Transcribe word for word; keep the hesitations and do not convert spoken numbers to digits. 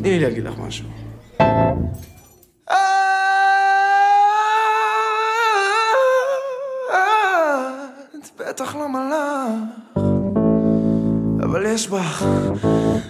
תני לי להגיד לך משהו. את בטח לא מלאך, אבל יש בך